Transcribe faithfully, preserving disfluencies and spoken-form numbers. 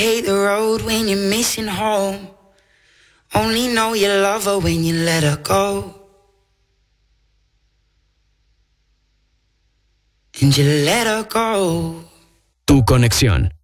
Hate the road when you're missing home. Only know you love her when you let her go. And you let her go. Tu conexión.